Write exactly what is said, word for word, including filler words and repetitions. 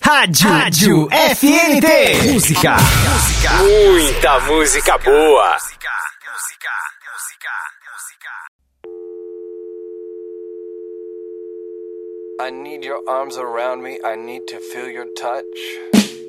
Rádio, Rádio F N T. Música. Música. Muita música boa. Música. Música. Música. I need your arms around me. I need to feel your touch.